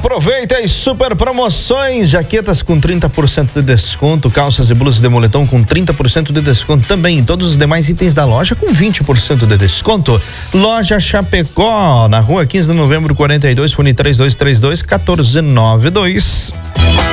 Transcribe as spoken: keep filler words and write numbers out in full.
Aproveita as super promoções, jaquetas com trinta por cento de desconto, calças e blusas de moletom com trinta por cento de desconto também, todos os demais itens da loja com vinte por cento de desconto. Loja Chapecó, na rua quinze de novembro, quarenta e dois, fone três dois três dois, um quatro nove dois.